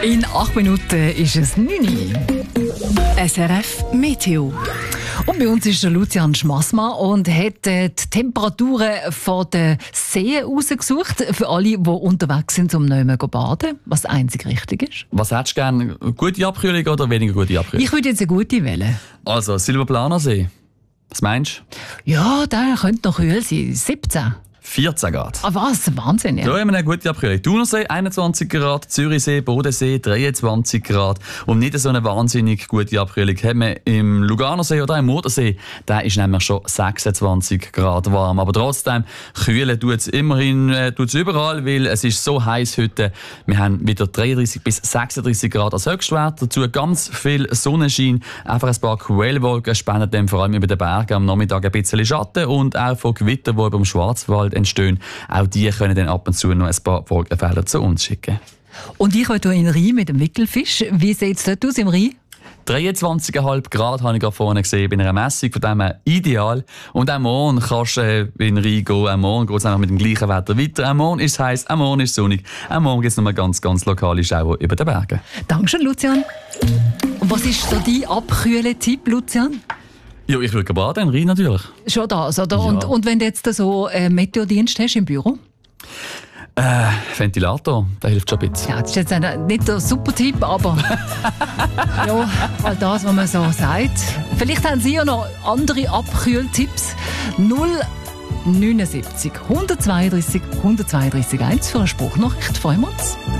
In 8 Minuten ist es 9 Uhr. SRF Meteo. Und bei uns ist der Lucian Schmassmann und hat die Temperaturen von den Seen rausgesucht. Für alle, die unterwegs sind, um nicht mehr zu baden, was einzig richtig ist. Was hättest du gerne? Gute Abkühlung oder weniger gute Abkühlung? Ich würde jetzt eine gute wählen. Also, Silvaplaner See. Was meinst du? Ja, der könnte noch kühl sein. 17. 14 Grad. Ah, was? Wahnsinn, ja. Da haben wir eine gute Abkühlung. Thunersee 21 Grad, Zürichsee, Bodensee 23 Grad. Und nicht so eine wahnsinnig gute Abkühlung haben wir im Luganersee oder im Modersee. Da ist nämlich schon 26 Grad warm. Aber trotzdem, kühlen tut es immerhin überall, weil es ist so heiß heute. Wir haben wieder 33 bis 36 Grad als Höchstwert. Dazu ganz viel Sonnenschein. Einfach ein paar Quellwolken spenden dann vor allem über den Bergen am Nachmittag ein bisschen Schatten. Und auch von Gewittern, die über dem Schwarzwald entstehen. Auch die können dann ab und zu noch ein paar Wolkenfelder zu uns schicken. Und ich heute in den Rhein mit dem Wickelfisch. Wie sieht es dort aus im Rhein? 23,5 Grad habe ich gerade vorne gesehen bei einer Messung, von dem her ideal. Und auch morgen kannst du in den Rhein gehen. Auch morgen geht es einfach mit dem gleichen Wetter weiter. Auch morgen ist es heiß, auch morgen ist es sonnig. Auch morgen gibt es noch mal ganz lokale Schauer über den Bergen. Dankeschön, Lucian. Und was ist so dein Abkühlen-Tipp, Lucian? Ja, ich würde baden, im Rhein natürlich. Schon das, oder? Ja. Und wenn du jetzt so Meteodienst hast im Büro? Ventilator, der hilft schon ein bisschen. Ja, das ist jetzt nicht der super Tipp, aber ja, all das, was man so sagt. Vielleicht haben Sie ja noch andere Abkühltipps. 079 132 132 1 für eine Spruchnachricht. Freuen wir uns.